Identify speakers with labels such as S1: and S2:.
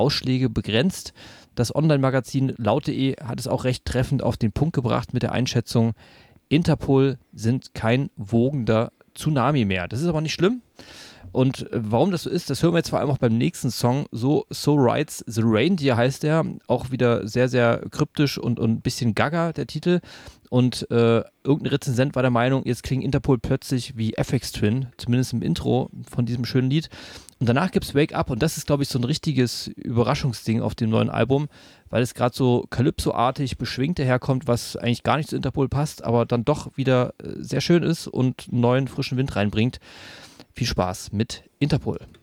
S1: Ausschläge begrenzt. Das Online-Magazin Laut.de hat es auch recht treffend auf den Punkt gebracht mit der Einschätzung, Interpol sind kein wogender Tsunami mehr. Das ist aber nicht schlimm. Und warum das so ist, das hören wir jetzt vor allem auch beim nächsten Song. So Writes the Reindeer heißt der. Auch wieder sehr, sehr kryptisch und ein bisschen gaga, der Titel. Und irgendein Rezensent war der Meinung, jetzt klingt Interpol plötzlich wie Aphex Twin, zumindest im Intro von diesem schönen Lied. Und danach gibt es Wake Up und das ist, glaube ich, so ein richtiges Überraschungsding auf dem neuen Album, weil es gerade so Calypso-artig beschwingt daherkommt, was eigentlich gar nicht zu Interpol passt, aber dann doch wieder sehr schön ist und einen neuen, frischen Wind reinbringt. Viel Spaß mit Interpol.